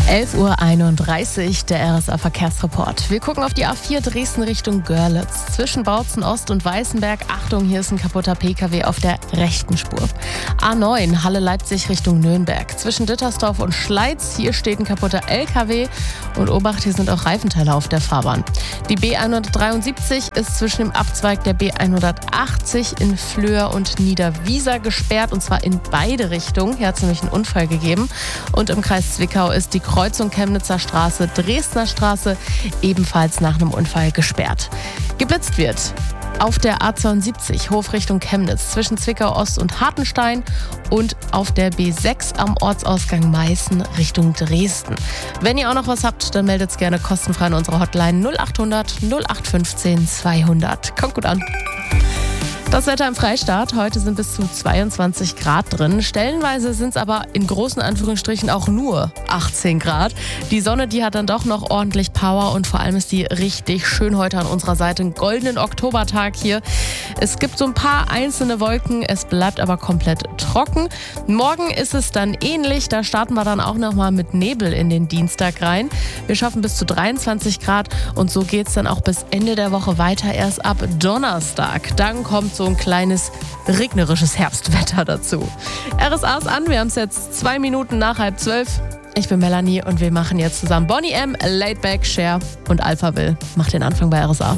11:31 Uhr, der RSA-Verkehrsreport. Wir gucken auf die A4 Dresden Richtung Görlitz. Zwischen Bautzen Ost und Weißenberg. Achtung, hier ist ein kaputter PKW auf der rechten Spur. A9 Halle-Leipzig Richtung Nürnberg. Zwischen Dittersdorf und Schleiz. Hier steht ein kaputter LKW. Und Obacht, hier sind auch Reifenteile auf der Fahrbahn. Die B173 ist zwischen dem Abzweig der B180 in Flöhr und Niederwiesa gesperrt. Und zwar in beide Richtungen. Hier hat es nämlich einen Unfall gegeben. Und im Kreis Zwickau ist die Kreuzung Chemnitzer Straße, Dresdner Straße ebenfalls nach einem Unfall gesperrt. Geblitzt wird auf der A72 Hof Richtung Chemnitz zwischen Zwickau Ost und Hartenstein und auf der B6 am Ortsausgang Meißen Richtung Dresden. Wenn ihr auch noch was habt, dann meldet es gerne kostenfrei an unsere Hotline 0800 0815 200. Kommt gut an. Das Wetter im Freistaat. Heute sind bis zu 22 Grad drin. Stellenweise sind es aber in großen Anführungsstrichen auch nur 18 Grad. Die Sonne, die hat dann doch noch ordentlich Power und vor allem ist die richtig schön heute an unserer Seite. Einen goldenen Oktobertag hier. Es gibt so ein paar einzelne Wolken, es bleibt aber komplett trocken. Morgen ist es dann ähnlich. Da starten wir dann auch nochmal mit Nebel in den Dienstag rein. Wir schaffen bis zu 23 Grad und so geht es dann auch bis Ende der Woche weiter. Erst ab Donnerstag. Dann kommt so ein kleines regnerisches Herbstwetter dazu. RSA ist an, wir haben es jetzt 2 Minuten nach 11:30. Ich bin Melanie und wir machen jetzt zusammen Boney M, Laidback, Cher und Alphaville. Macht den Anfang bei RSA.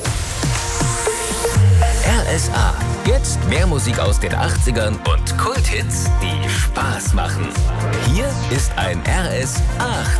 RSA. Jetzt mehr Musik aus den 80ern und Kulthits, die Spaß machen. Hier ist ein RSA.